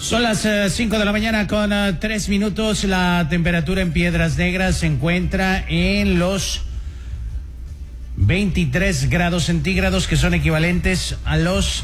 Son las 5 de la mañana con 3 minutos. La temperatura en Piedras Negras se encuentra en los 23 grados centígrados, que son equivalentes a los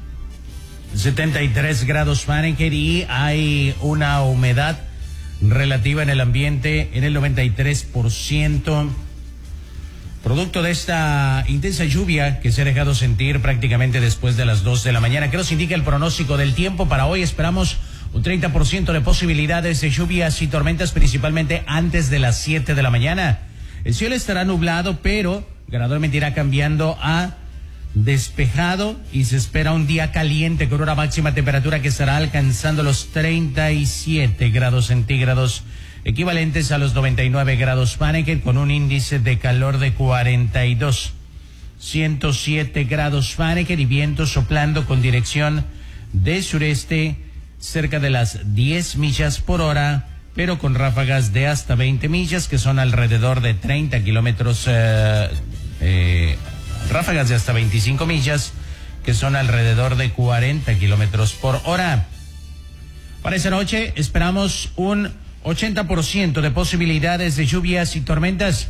73 grados Fahrenheit, y hay una humedad relativa en el ambiente en el 93%, producto de esta intensa lluvia que se ha dejado sentir prácticamente después de las 2 de la mañana. ¿Qué nos indica el pronóstico del tiempo para hoy? Esperamos un 30% de posibilidades de lluvias y tormentas, principalmente antes de las 7 de la mañana. El cielo estará nublado, pero gradualmente irá cambiando a despejado y se espera un día caliente con una máxima temperatura que estará alcanzando los 37 grados centígrados, equivalentes a los 99 grados Fahrenheit, con un índice de calor de 42, 107 grados Fahrenheit, y viento soplando con dirección de sureste cerca de las 10 millas por hora, pero con ráfagas de hasta 20 millas, que son alrededor de 30 kilómetros, ráfagas de hasta 25 millas, que son alrededor de 40 kilómetros por hora. Para esa noche esperamos un 80% de posibilidades de lluvias y tormentas.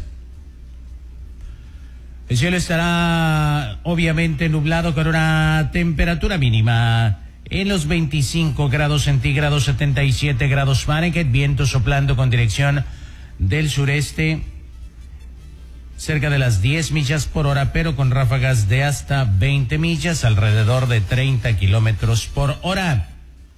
El cielo estará obviamente nublado con una temperatura mínima en los 25 grados centígrados, 77 grados Fahrenheit, viento soplando con dirección del sureste cerca de las 10 millas por hora, pero con ráfagas de hasta 20 millas, alrededor de 30 kilómetros por hora.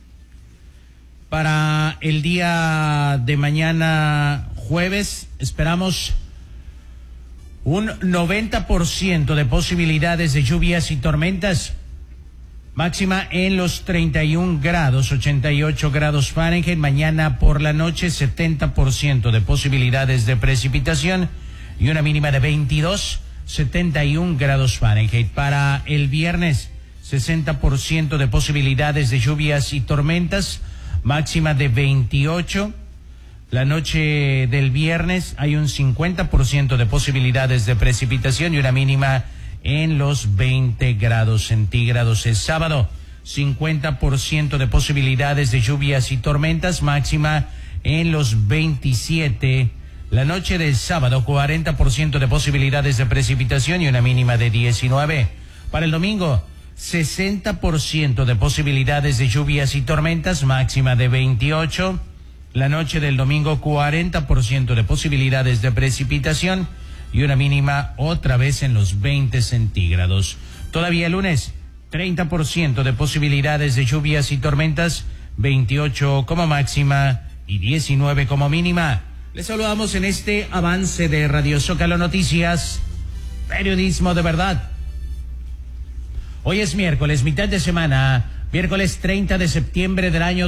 Para el día de mañana jueves esperamos un 90% de posibilidades de lluvias y tormentas, máxima en los 31 grados, 88 grados Fahrenheit. Mañana por la noche 70% de posibilidades de precipitación y una mínima de 22, 71 grados Fahrenheit. Para el viernes 60% de posibilidades de lluvias y tormentas, máxima de 28. La noche del viernes hay un 50% de posibilidades de precipitación y una mínima en los 20 grados centígrados. El sábado, 50% de posibilidades de lluvias y tormentas, máxima en los 27. La noche del sábado, 40% de posibilidades de precipitación y una mínima de 19. Para el domingo, 60% de posibilidades de lluvias y tormentas, máxima de 28. La noche del domingo, 40% de posibilidades de precipitación y una mínima otra vez en los 20 centígrados. Todavía el lunes, 30% de posibilidades de lluvias y tormentas, 28 como máxima y 19 como mínima. Les saludamos en este avance de Radio Zócalo Noticias, periodismo de verdad. Hoy es miércoles, mitad de semana, miércoles 30 de septiembre del año